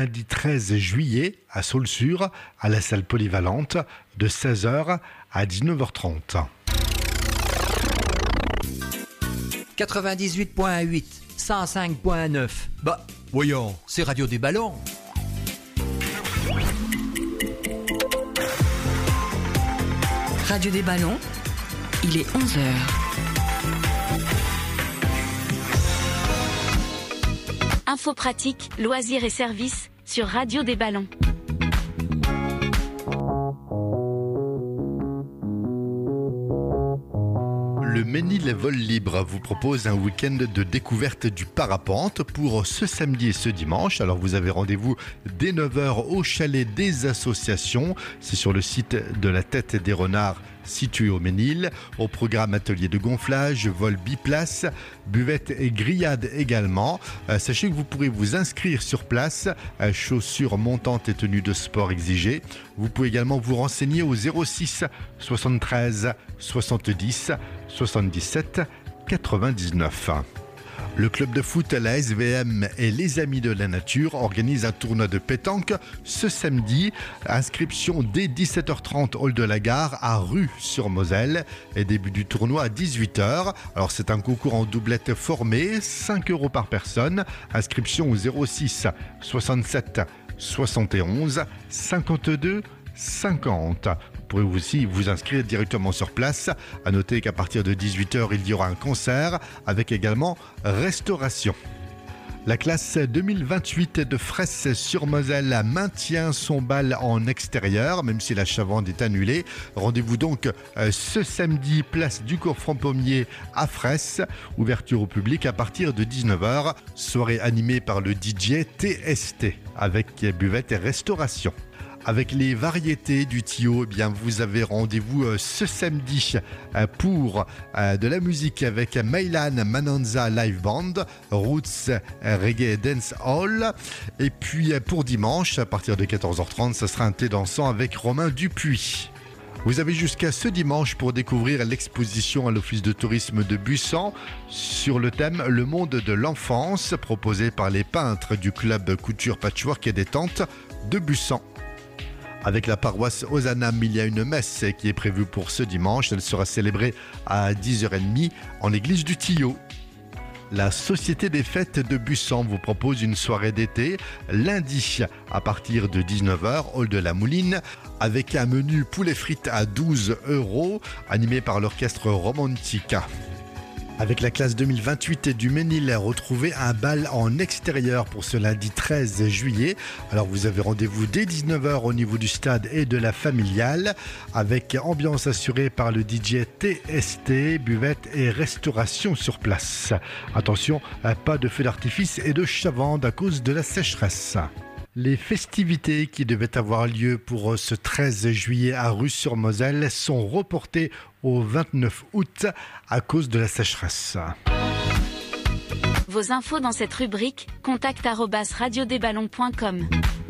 Lundi 13 juillet à Saulsure, à la salle polyvalente, de 16h à 19h30. 98.8, 105.9. Bah, voyons, c'est Radio des Ballons. Radio des Ballons, il est 11h. Infos pratiques, loisirs et services sur Radio des Ballons. Le Ménil Vol Libre vous propose un week-end de découverte du parapente pour ce samedi et ce dimanche. Alors vous avez rendez-vous dès 9h au chalet des associations. C'est sur le site de la Tête des Renards situé au Ménil. Au programme atelier de gonflage, vol biplace, buvette et grillade également. Sachez que vous pourrez vous inscrire sur place, chaussures montantes et tenues de sport exigées. Vous pouvez également vous renseigner au 06 73 70 77 99. Le club de foot, la SVM et les Amis de la Nature organisent un tournoi de pétanque ce samedi. Inscription dès 17h30 hall de la Gare à Rue-sur-Moselle et début du tournoi à 18h. Alors c'est un concours en doublette formé, 5 € par personne. Inscription au 06 67 71 52 50. Vous pourrez aussi vous inscrire directement sur place. À noter qu'à partir de 18h, il y aura un concert avec également restauration. La classe 2028 de Fresse-sur-Moselle maintient son bal en extérieur, même si la chavande est annulée. Rendez-vous donc ce samedi, place du cours Franc-Pommier à Fresse. Ouverture au public à partir de 19h. Soirée animée par le DJ TST avec buvette et restauration. Avec les variétés du Tio, eh bien vous avez rendez-vous ce samedi pour de la musique avec Mailan Mananza Live Band, Roots Reggae Dance Hall. Et puis pour dimanche, à partir de 14h30, ce sera un thé dansant avec Romain Dupuis. Vous avez jusqu'à ce dimanche pour découvrir l'exposition à l'Office de tourisme de Bussan sur le thème Le monde de l'enfance, proposé par les peintres du club Couture Patchwork et Détente de Bussan. Avec la paroisse Ozanam, il y a une messe qui est prévue pour ce dimanche. Elle sera célébrée à 10h30 en l'église du Tillot. La Société des Fêtes de Bussan vous propose une soirée d'été lundi à partir de 19h, hall de la Mouline, avec un menu poulet frites à 12 € animé par l'orchestre Romantica. Avec la classe 2028 du Ménil, retrouvez un bal en extérieur pour ce lundi 13 juillet. Alors vous avez rendez-vous dès 19h au niveau du stade et de la familiale, avec ambiance assurée par le DJ TST, buvette et restauration sur place. Attention, pas de feux d'artifice et de chavande à cause de la sécheresse. Les festivités qui devaient avoir lieu pour ce 13 juillet à Rue-sur-Moselle sont reportées au 29 août à cause de la sécheresse. Vos infos dans cette rubrique, contact@radiodesballons.com.